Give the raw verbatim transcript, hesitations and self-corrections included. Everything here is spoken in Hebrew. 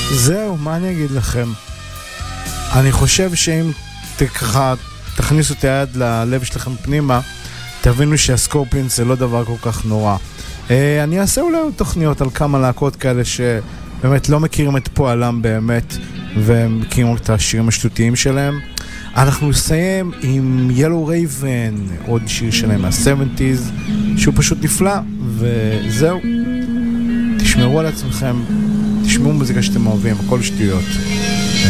זהו, מה אני אגיד לכם? אני חושב שאם ככה תכניסו את היד ללב שלכם פנימה, תבינו שהסקורפיונס זה לא דבר כל כך נורא. אני אעשה אולי תוכניות על כמה להקות כאלה שבאמת לא מכירים את פועלם באמת, ומכירים את השירים השטותיים שלהם. אנחנו נסיים עם Yellow Raven, עוד שיר שלהם מה-שבעים, שהוא פשוט נפלא, וזהו. תשמרו על עצמכם, תשמעו מוזיקה שאתם אוהבים, הכל שטויות.